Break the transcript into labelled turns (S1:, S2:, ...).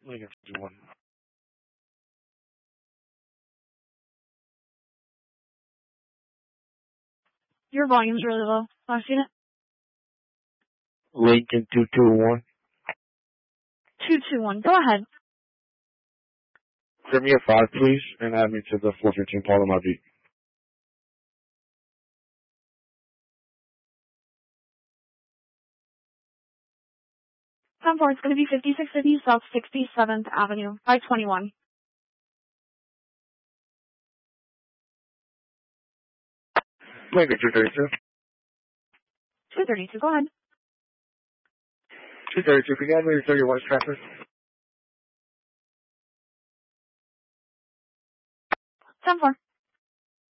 S1: Lincoln 51.
S2: Your volume's really low. Last unit?
S1: Lincoln 221.
S2: 221. Go ahead.
S1: Give me a 5, please, and add me to the 415 Palomar beat.
S2: Time for it's going to be 5650 South 67th Avenue, 521.
S1: Lincoln 232.
S2: 232. Go ahead.
S1: 232. Can you add me to your west traffic?
S2: Time for